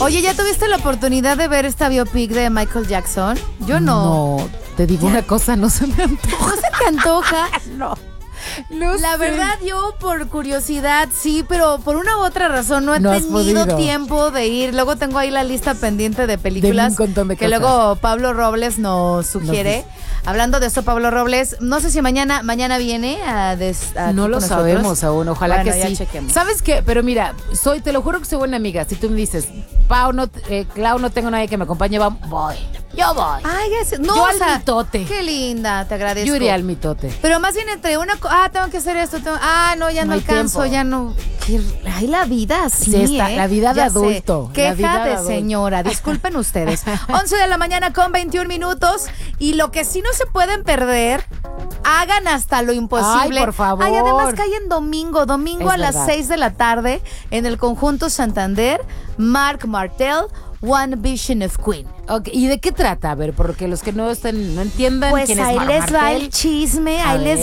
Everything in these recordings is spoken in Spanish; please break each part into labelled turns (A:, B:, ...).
A: Oye, ¿ya tuviste la oportunidad de ver esta biopic de Michael Jackson? Yo no.
B: No, te digo una cosa, no se me antoja.
A: ¿No se te antoja?
B: No.
A: La verdad, yo por curiosidad sí, pero por una u otra razón no he
B: No has
A: tenido
B: podido.
A: tiempo de ir. Luego tengo ahí la lista pendiente de películas
B: un montón de
A: que
B: cosas.
A: luego Pablo Robles nos sugiere. Hablando de eso, Pablo Robles, no sé si mañana viene a
B: No lo sabemos aún, ojalá
A: Bueno,
B: que
A: ya
B: sí.
A: chequemos.
B: ¿Sabes qué? Pero mira, te lo juro que soy buena amiga. Si tú me dices, Clau, no tengo nadie que me acompañe, voy. Yo voy.
A: Ay, gracias. No,
B: Yo
A: o
B: al
A: sea,
B: mitote.
A: Qué linda, te agradezco.
B: Yo iría al mitote.
A: Pero más bien entre tengo que hacer esto, no, ya no
B: No hay
A: alcanzo,
B: tiempo.
A: ya no. Ay, la vida, sí,
B: Sí, está, la vida de
A: ya sé.
B: adulto. La
A: Queja
B: vida de
A: de
B: adulto.
A: señora, disculpen ustedes. 11 de la mañana con 21 minutos. Y lo que sí no se pueden perder, hagan hasta lo imposible.
B: Ay, por favor.
A: Ay, además cae en domingo
B: Es
A: a las
B: verdad.
A: 6 de la tarde, en el Conjunto Santander, Marc Martel, One Vision of Queen.
B: Ok, ¿y de qué trata? A ver, porque los que no entiendan
A: Pues
B: quién es
A: ahí
B: Marc
A: les va
B: Martel.
A: el chisme,
B: A ver.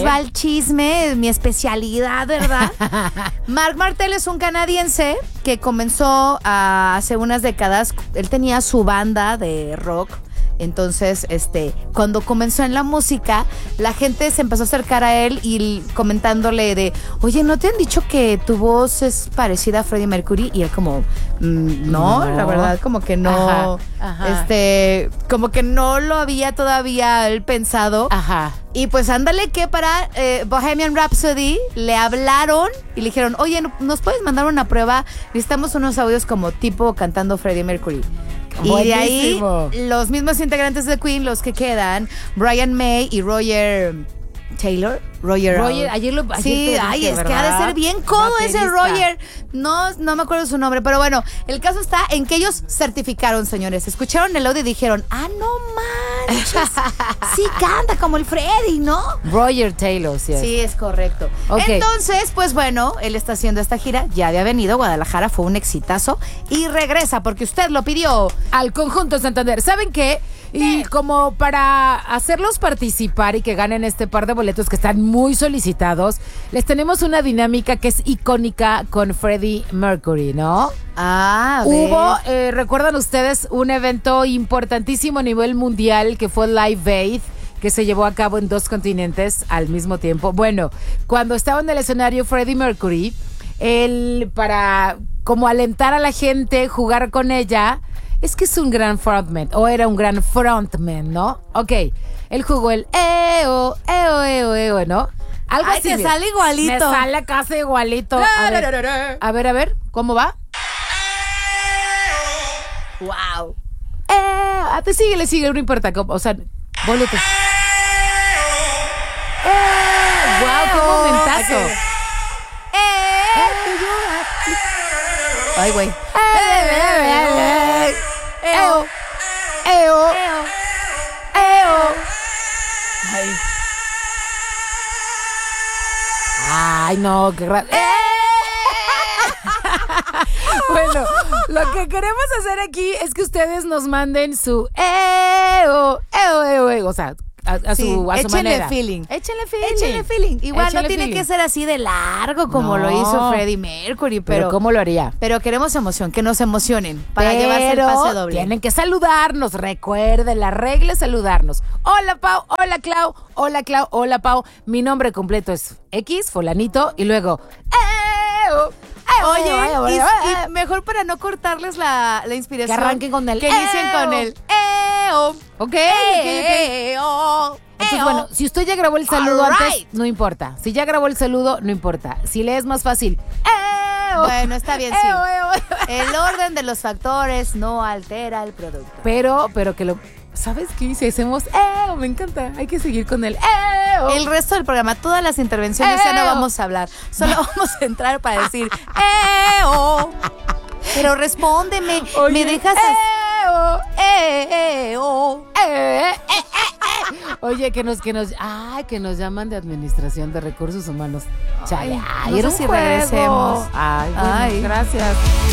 A: mi especialidad, ¿verdad? Marc Martel es un canadiense que comenzó hace unas décadas, él tenía su banda de rock. Entonces, cuando comenzó en la música, la gente se empezó a acercar a él y comentándole de, oye, ¿no te han dicho que tu voz es parecida a Freddie Mercury? Y él como, no, la verdad, como que no,
B: Ajá.
A: como que no lo había todavía él pensado.
B: Ajá.
A: Y pues ándale que para Bohemian Rhapsody le hablaron y le dijeron, oye, ¿nos puedes mandar una prueba? Necesitamos unos audios como tipo cantando Freddie Mercury. Y de ahí,
B: Buenísimo.
A: los mismos integrantes de Queen, los que quedan, Brian May y Roger Taylor. Roger,
B: ayer
A: sí,
B: te dije,
A: ay, es que ha
B: ¿verdad?
A: de ser bien codo ese
B: Baterista.
A: Roger. No me acuerdo su nombre, pero bueno, el caso está en que ellos certificaron, señores. Escucharon el audio y dijeron, no manches, sí canta como el Freddy, ¿no?
B: Roger Taylor, sí.
A: Sí, es correcto.
B: Ok.
A: Entonces, pues bueno, él está haciendo esta gira, ya había venido a Guadalajara, fue un exitazo y regresa porque usted lo pidió.
B: Al Conjunto Santander. ¿Saben qué? Y como para hacerlos participar y que ganen este par de boletos que están muy solicitados, les tenemos una dinámica que es icónica con Freddie Mercury, ¿no?
A: Ah,
B: Hubo, recuerdan ustedes, un evento importantísimo a nivel mundial que fue Live Aid, que se llevó a cabo en 2 continentes al mismo tiempo. Bueno, cuando estaba en el escenario Freddie Mercury, él, para como alentar a la gente, jugar con ella, es que es un gran frontman, o era un gran frontman, ¿no? Ok, él jugó el ¿no? Algo
A: Ay,
B: así.
A: te
B: mira.
A: sale igualito.
B: Me sale casi igualito. A ver, ¿cómo va?
A: Wow.
B: Síguele, no importa. O sea, boletos. ¡Wow! ¡Qué momentazo!
A: Ok. Ay, güey.
B: ¡Eo!
A: Ay.
B: ¡Ay, no! ¡Qué Bueno, lo que queremos hacer aquí es que ustedes nos manden su o sea, a su manera.
A: Feeling.
B: Échenle feeling.
A: Échenle feeling. Igual
B: Échenle
A: no tiene
B: feeling.
A: que ser así de largo como
B: No.
A: lo hizo Freddie Mercury,
B: Pero ¿cómo lo haría?
A: pero queremos emoción, que nos emocionen para llevarse el pase doble.
B: Tienen que saludarnos, recuerden, la regla es saludarnos. Hola Pau, hola Clau, hola Clau, hola Pau. Mi nombre completo es X, fulanito, y luego
A: Oye, y mejor para no cortarles la inspiración.
B: Que arranquen con el
A: que inicien con el eo.
B: Ok.
A: Eo.
B: Entonces, bueno, si usted ya grabó el saludo
A: All
B: antes,
A: right.
B: no importa. Si ya grabó el saludo, no importa. Si le es más fácil.
A: Bueno, está bien, sí. El orden de los factores no altera el producto.
B: Pero que lo... ¿Sabes qué? Si hacemos me encanta. Hay que seguir con el
A: El resto del programa, todas las intervenciones ya no vamos a hablar. Solo vamos a entrar para decir eo. Pero respóndeme,
B: Oye,
A: me dejas
B: Oye, que nos llaman de Administración de Recursos Humanos. Chale,
A: no
B: era
A: sé
B: un
A: si
B: juego.
A: regresemos.
B: Ay, bueno,
A: Ay.
B: gracias.